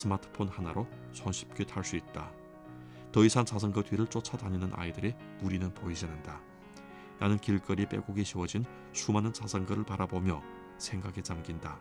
스마트폰 하나로 손쉽게 탈 수 있다. 더 이상 자전거 뒤를 쫓아다니는 아이들의 무리는 보이지 않는다. 나는 길거리 빼곡이 씌워진 수많은 자전거를 바라보며 생각에 잠긴다.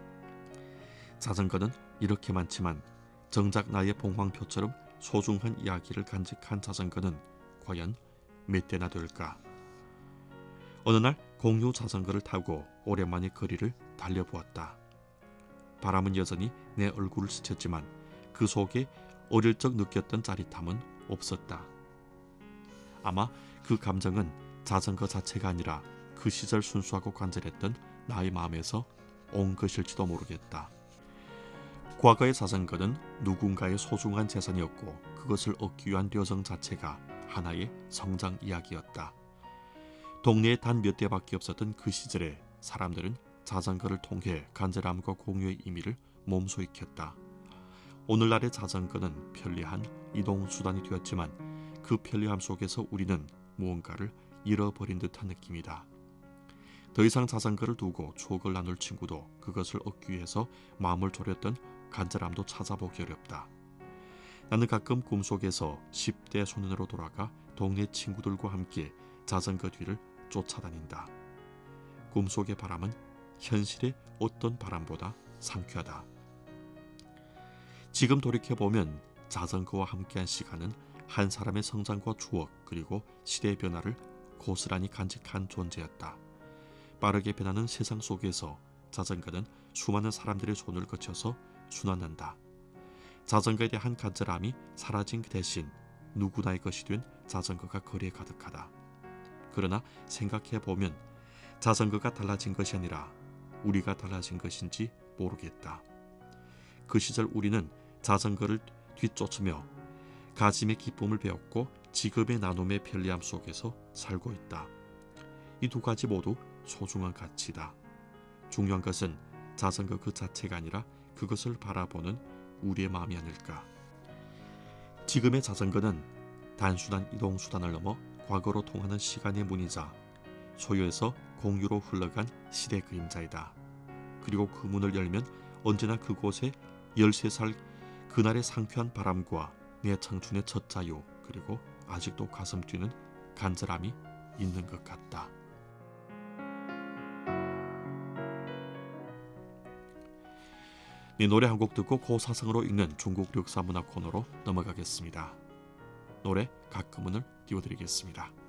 자전거는 이렇게 많지만 정작 나의 봉황표처럼 소중한 이야기를 간직한 자전거는 과연 몇 대나 될까? 어느 날 공유 자전거를 타고 오랜만에 거리를 달려보았다. 바람은 여전히 내 얼굴을 스쳤지만 그 속에 어릴 적 느꼈던 짜릿함은 없었다. 아마 그 감정은 자전거 자체가 아니라 그 시절 순수하고 간절했던 나의 마음에서 온 것일지도 모르겠다. 과거의 자전거는 누군가의 소중한 재산이었고 그것을 얻기 위한 려정 자체가 하나의 성장 이야기였다. 동네에 단 몇 대밖에 없었던 그 시절에 사람들은 자전거를 통해 간절함과 공유의 의미를 몸소 익혔다. 오늘날의 자전거는 편리한 이동수단이 되었지만 그 편리함 속에서 우리는 무언가를 잃어버린 듯한 느낌이다. 더 이상 자전거를 두고 추억을 나눌 친구도 그것을 얻기 위해서 마음을 졸였던 간절함도 찾아보기 어렵다. 나는 가끔 꿈속에서 10대 소년으로 돌아가 동네 친구들과 함께 자전거 뒤를 쫓아다닌다. 꿈속의 바람은 현실의 어떤 바람보다 상쾌하다. 지금 돌이켜보면 자전거와 함께한 시간은 한 사람의 성장과 추억 그리고 시대의 변화를 고스란히 간직한 존재였다. 빠르게 변하는 세상 속에서 자전거는 수많은 사람들의 손을 거쳐서 순환한다. 자전거에 대한 간절함이 사라진 그 대신 누구나의 것이 된 자전거가 거리에 가득하다. 그러나 생각해보면 자전거가 달라진 것이 아니라 우리가 달라진 것인지 모르겠다. 그 시절 우리는 자전거를 뒤쫓으며 가짐의 기쁨을 배웠고 지금의 나눔의 편리함 속에서 살고 있다. 이 두 가지 모두 소중한 가치다. 중요한 것은 자전거 그 자체가 아니라 그것을 바라보는 우리의 마음이 아닐까. 지금의 자전거는 단순한 이동수단을 넘어 과거로 통하는 시간의 문이자 소유에서 공유로 흘러간 시대 그림자이다. 그리고 그 문을 열면 언제나 그곳에 13살 그날의 상쾌한 바람과 내 청춘의 첫 자유 그리고 아직도 가슴 뛰는 간절함이 있는 것 같다. 네, 노래 한 곡 듣고 고사성어로 읽는 중국 역사 문화 코너로 넘어가겠습니다. 노래 가끔은을 띄워드리겠습니다.